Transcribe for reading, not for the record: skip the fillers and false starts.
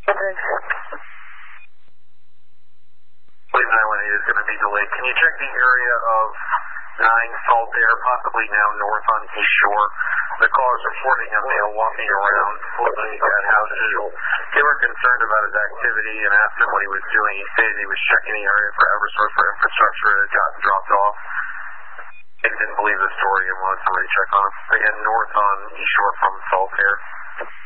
Okay. Please 918 is going to be delayed. Can you check the area of 9 Saltair, possibly now north on East Shore? The caller's reporting a male walking around looking at houses. They were concerned about his activity and asked him what he was doing. He stated he was checking the area for Eversource for infrastructure and had gotten dropped off. He didn't believe the story and wanted somebody to check on him. Again, north on East Shore from Saltair.